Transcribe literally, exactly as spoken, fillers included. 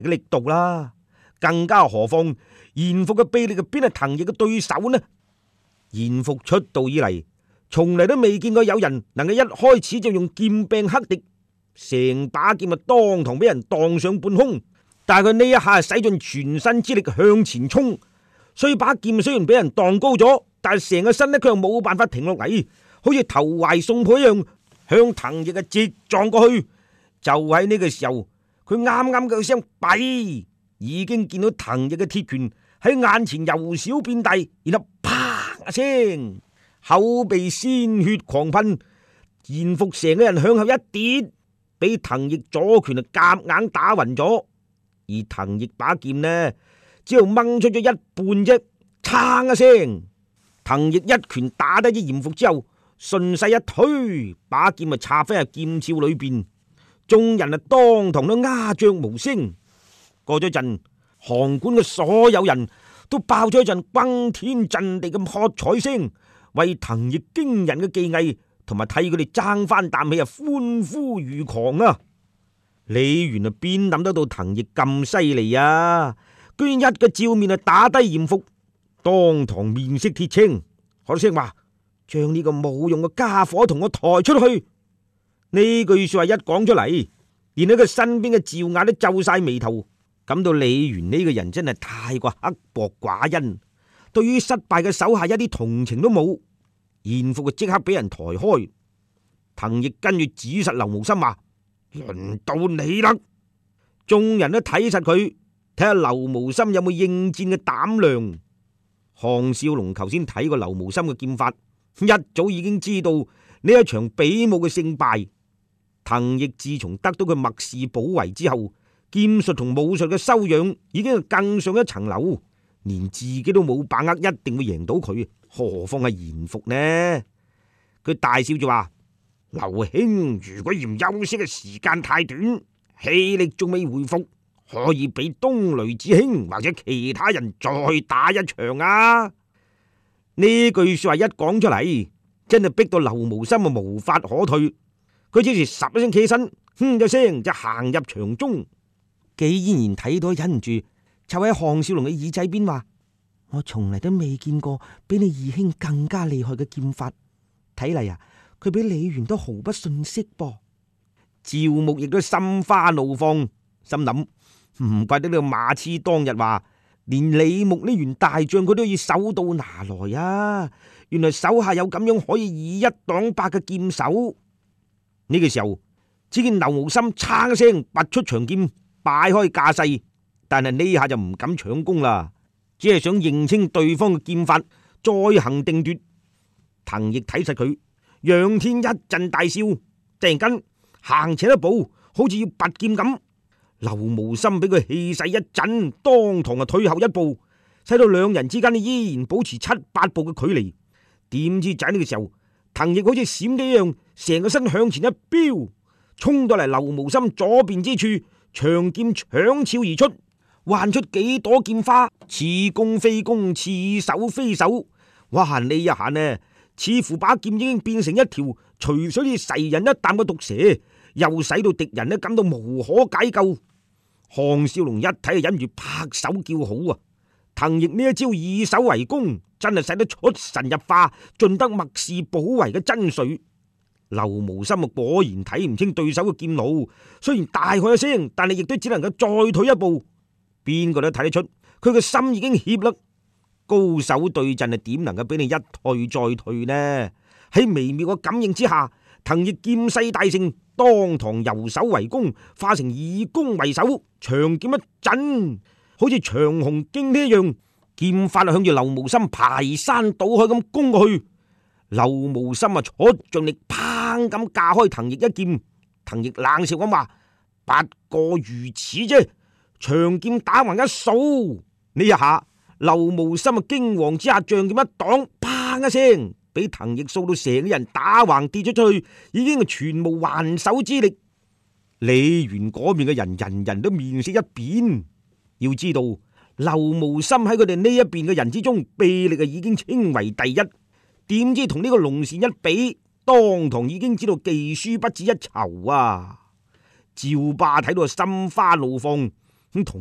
嘅力度啦。更加何況嚴復嘅臂力，邊係藤亦嘅對手呢？嚴復出道以嚟，從嚟都未見過有人能夠一開始就用劍柄克敵，成把劍啊當堂俾人蕩上半空。但係佢呢一下使盡全身之力向前衝，所以把劍雖然俾人蕩高咗，但係成個身呢，佢又冇辦法停落嚟，好似投懷送抱一樣，向藤亦嘅直撞過去。就喺呢個時候，佢啱啱嘅聲弊，已經見到藤亦嘅鐵拳喺眼前由小變大，然後啪一聲，口鼻鮮血狂噴，嚴復成個人向後一跌，俾藤亦左拳啊夾硬打暈咗。而藤亦把劍呢，只係掹出咗一半啫，撐一聲，藤亦一拳打低咗嚴復之後，順勢一推，把劍啊插翻入劍鞘裏邊。眾人啊當堂都鴉雀無聲。過咗陣，行館嘅所有人都爆咗一陣轟天震地嘅喝彩聲，為藤亦驚人嘅技藝同埋替佢哋爭翻啖氣啊歡呼如狂啊！李元啊邊諗得到藤亦咁犀利啊，居然一個照面啊打低嚴復，當堂面色鐵青，喝聲話：將呢個冇用嘅家伙同我抬出去！呢句說話一講出嚟，連喺佢身邊嘅趙雅都皺晒眉頭，感到李元呢個人真係太過刻薄寡恩，對於失敗嘅手下一啲同情都冇。嚴復就即刻俾人抬開，藤亦跟住指實劉無心話：輪到你啦！眾人都睇實佢，睇下劉無心有冇應戰嘅膽量。項少龍頭先睇過劉無心嘅劍法，一早已經知道呢一場比武嘅勝敗。藤亦自從得到佢麥氏寶圍之後，劍術同武術嘅修養已經係更上一層樓，連自己都冇把握一定會贏到佢，何況係嚴復呢？佢大笑就話：劉兄，如果嫌休息嘅時間太短，氣力仲未恢復，可以俾東雷子兄或者其他人再打一場啊！呢句說話一講出嚟，真係逼到劉無心啊無法可退。佢只是十一聲企起身，哼一聲就行入場中。紀嫣然睇到忍唔住，就喺項少龍嘅耳仔邊話：我從嚟都未見過比你二兄更加厲害嘅劍法，睇嚟啊，佢比李元都毫不遜色噃。趙牧亦都心花怒放，心諗唔怪得呢個馬痴當日話，連李牧呢員大將佢都要手到拿來啊！原來手下有咁樣可以以一擋百嘅劍手。呢個時候，只見劉無心撐一聲拔出長劍，擺開架勢，但係呢下就唔敢搶攻啦，只係想認清對方嘅劍法，再行定奪。藤亦睇實佢，仰天一陣大笑，突然間行前一步，好似要拔劍咁。劉無心俾佢氣勢一震，當堂啊退後一步，使到兩人之間依然保持七八步嘅距離。點知就喺呢個時候，藤亦好似閃電一樣，成個身向前一飆，衝到嚟劉無心左邊之處，長劍搶鞘而出，幻出幾朵劍花，似攻非攻，似守非守。哇！呢一下呢，似乎把劍已經變成一條隨水噬人一啖嘅毒蛇，又使到敵人呢感到無可解救。項少龍一睇就忍唔住拍手叫好啊！藤亦呢一招以守為攻，真係使得出神入化，盡得麥氏寶圍嘅真髓。劉無心啊，果然睇唔清對手嘅劍路，雖然大喝一聲，但係亦都只能夠再退一步。邊個都睇得出佢嘅心已經怯啦。高手對陣啊，點能夠俾你一退再退呢？喺微妙嘅感應之下，藤亦劍勢大盛，當堂由守為攻，化成以攻為守，長劍一震，好似長虹驚天一樣，劍法向住劉無心排山倒海咁攻過去。劉無心啊，出盡力，砰咁架開藤亦一劍。藤亦冷笑咁話：不過如此啫。長劍打橫一掃，呢一下劉無心啊驚惶之下，仗劍一擋，砰一聲，俾藤亦掃到成個人打橫跌咗出去，已經係全無還手之力。李元嗰邊嘅人，人人都面色一變。要知道劉無心喺佢哋呢一邊嘅人之中，臂力啊已經稱為第一，點知同呢個龍善一比，當堂已經知道技輸不止一籌啊！趙霸睇到心花怒放， 咁同